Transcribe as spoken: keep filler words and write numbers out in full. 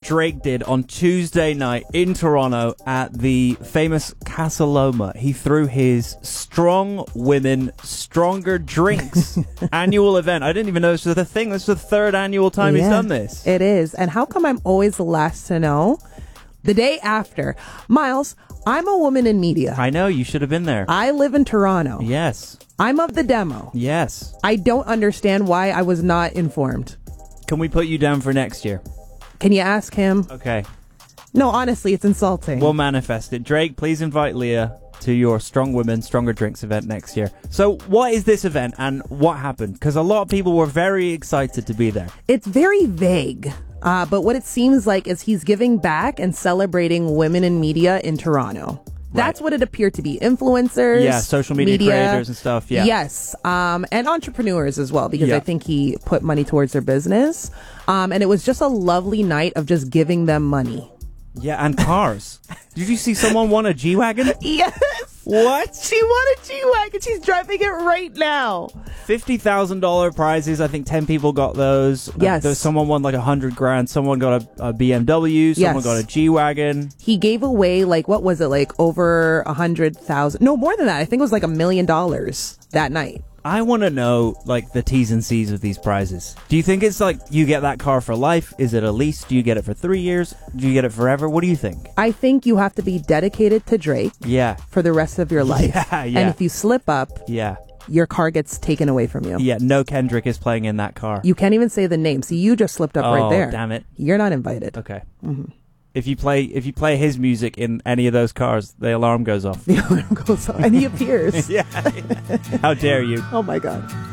Drake did on Tuesday night in Toronto at the famous Casa Loma. He threw his Strong Women, Stronger Drinks annual event. I didn't even know this was a thing. This is the third annual time yeah, he's done this. It is. And how come I'm always the last to know? The day after. Miles, I'm a woman in media. I know, you should have been there. I live in Toronto. Yes. I'm of the demo. Yes. I don't understand why I was not informed. Can we put you down for next year? Can you ask him? Okay. No, honestly, it's insulting. We'll manifest it. Drake, please invite Leah to your Strong Women, Stronger Drinks event next year. So what is this event and what happened? Because a lot of people were very excited to be there. It's very vague. Uh, but what it seems like is he's giving back and celebrating women in media in Toronto. That's right. What it appeared to be. Influencers. Yeah, social media, media creators and stuff. Yeah. Yes. Um, and entrepreneurs as well, because yeah. I think he put money towards their business. Um, and it was just a lovely night of just giving them money. Yeah, and cars. Did you see someone won a G-Wagon? Yes. What? She won a G-Wagon. She's driving it right now. fifty thousand dollars prizes. I think ten people got those. Yes. Uh, there, someone won like a hundred grand. Someone got a, a B M W. Someone yes. got a G-Wagon. He gave away like, what was it? Like over a hundred thousand. No, more than that. I think it was like a million dollars that night. I want to know, like, the T's and C's of these prizes. Do you think it's like you get that car for life? Is it a lease? Do you get it for three years? Do you get it forever? What do you think? I think you have to be dedicated to Drake. Yeah. For the rest of your life. Yeah, yeah. And if you slip up, yeah, your car gets taken away from you. Yeah, no Kendrick is playing in that car. You can't even say the name. See, you just slipped up oh, right there. Damn it. You're not invited. Okay. Mm-hmm. If you play if you play his music in any of those cars, the alarm goes off. The alarm goes off. And he appears. Yeah. How dare you? Oh, my God.